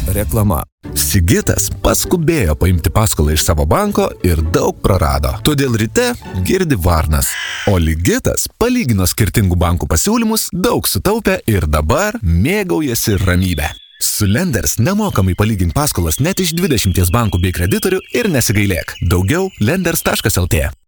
Reklama. Sigitas paskubėjo paimti paskolą iš savo banko ir daug prarado. Todėl ryte girdi varnas. O Ligitas palygino skirtingų bankų pasiūlymus, daug sutaupė ir dabar mėgaujasi ramybę. Su Lenders nemokamai palygink paskolas net iš 20 bankų bei kreditorių ir nesigailėk. Daugiau lenders.lt.